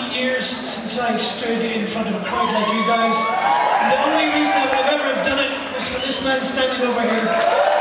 years since I stood in front of a crowd like you guys. And the only reason I would have ever have done it was for this man standing over here.